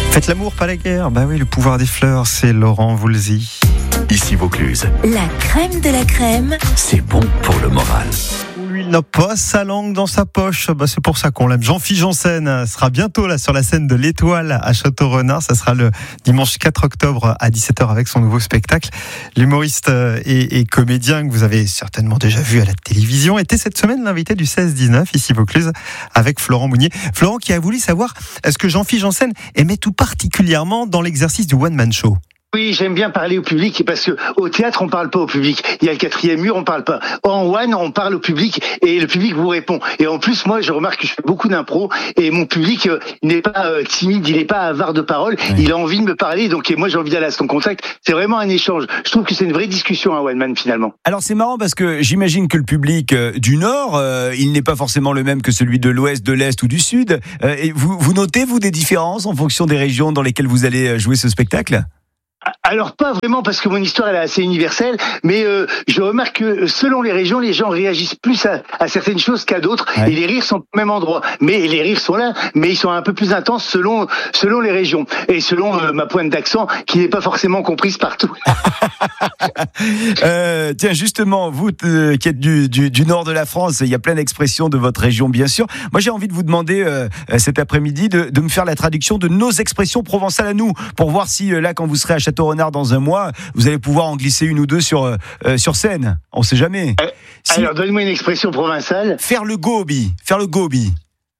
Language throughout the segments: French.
Faites l'amour, pas la guerre. Bah oui, le pouvoir des fleurs, c'est Laurent Voulzy. Ici Vaucluse. La crème de la crème. C'est bon pour le moral. Lui, il n'a pas sa langue dans sa poche. Bah, c'est pour ça qu'on l'aime. Jean-Philippe Janssen sera bientôt là sur la scène de l'Étoile à Château-Renard. Ça sera le dimanche 4 octobre à 17h avec son nouveau spectacle. L'humoriste et comédien que vous avez certainement déjà vu à la télévision était cette semaine l'invité du 16-19 ici Vaucluse avec Florent Mounier. Florent qui a voulu savoir est-ce que Jean-Philippe Janssen aimait tout particulièrement dans l'exercice du one-man show. Oui, j'aime bien parler au public parce que au théâtre, on parle pas au public. Il y a le quatrième mur, on parle pas. En one, on parle au public et le public vous répond. Et en plus, moi, je remarque que je fais beaucoup d'impro et mon public, il n'est pas timide, il n'est pas avare de parole. Il a envie de me parler, donc et moi, j'ai envie d'aller à son contact. C'est vraiment un échange. Je trouve que c'est une vraie discussion, un one man finalement. Alors c'est marrant parce que j'imagine que le public du Nord, il n'est pas forcément le même que celui de l'Ouest, de l'Est ou du Sud. Et vous notez, vous, des différences en fonction des régions dans lesquelles vous allez jouer ce spectacle ? Alors pas vraiment parce que mon histoire elle est assez universelle, mais je remarque que selon les régions, les gens réagissent plus à certaines choses qu'à d'autres, ouais. Et les rires sont au même endroit. Mais les rires sont là, mais ils sont un peu plus intenses selon les régions et selon ma pointe d'accent qui n'est pas forcément comprise partout. Tiens, justement, vous qui êtes du nord de la France, il y a plein d'expressions de votre région, bien sûr. Moi, j'ai envie de vous demander cet après-midi de me faire la traduction de nos expressions provençales à nous, pour voir si là, quand vous serez à Château-Renard dans un mois, vous allez pouvoir en glisser une ou deux sur scène. On sait jamais. Alors, donne-moi une expression provençale. Faire le gobi. Faire le gobi.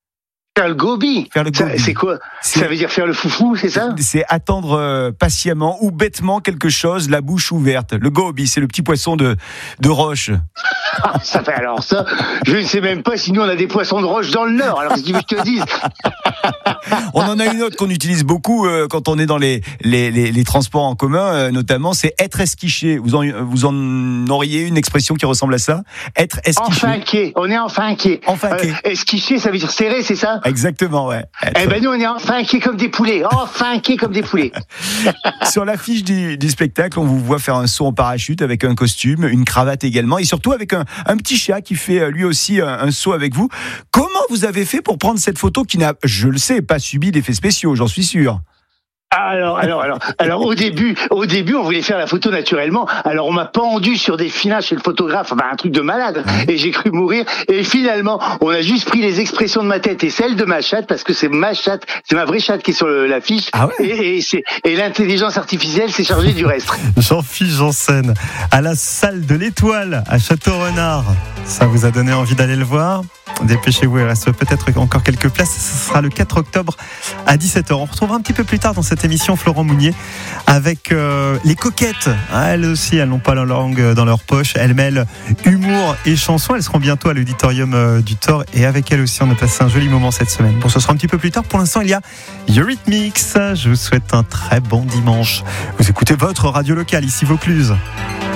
C'est quoi ? Ça veut dire faire le foufou, c'est ça ? C'est attendre patiemment ou bêtement quelque chose, la bouche ouverte. Le gobi, c'est le petit poisson de roche. Ça fait alors ça, je ne sais même pas si nous on a des poissons de roche dans le Nord. Alors, ce qu'il veut que je te dise. On en a une autre qu'on utilise beaucoup quand on est dans les transports en commun, notamment, c'est être esquiché. Vous en auriez une expression qui ressemble à ça ? Être esquiché. Enfinqué. On est enfinqué. Esquiché, ça veut dire serré, c'est ça ? Exactement, ouais. Eh ben nous on est enfinqués comme des poulets. Enfinqués comme des poulets. Sur l'affiche du spectacle, on vous voit faire un saut en parachute avec un costume, une cravate également, et surtout avec un petit chat qui fait lui aussi un saut avec vous. Comment vous avez fait pour prendre cette photo qui n'a, je le sais, pas subi d'effets spéciaux, j'en suis sûr. Alors, au début, on voulait faire la photo naturellement. Alors, on m'a pendu sur des filages chez le photographe, un truc de malade. Et j'ai cru mourir. Et finalement, on a juste pris les expressions de ma tête et celles de ma chatte, parce que c'est ma chatte, c'est ma vraie chatte qui est sur l'affiche. Ah ouais. Et l'intelligence artificielle s'est chargée du reste. Jean-Philippe Janssen à la salle de l'Étoile à Château-Renard. Ça vous a donné envie d'aller le voir ? Dépêchez-vous, il reste peut-être encore quelques places. Ce sera le 4 octobre à 17h. On retrouvera un petit peu plus tard dans cette émission Florent Mounier avec les coquettes. Elles aussi, elles n'ont pas la langue dans leur poche. Elles mêlent humour et chanson. Elles seront bientôt à l'auditorium du Thor. Et avec elles aussi, on a passé un joli moment cette semaine. Bon, ce sera un petit peu plus tard. Pour l'instant, il y a Eurythmics. Je vous souhaite un très bon dimanche. Vous écoutez votre radio locale, ici Vaucluse.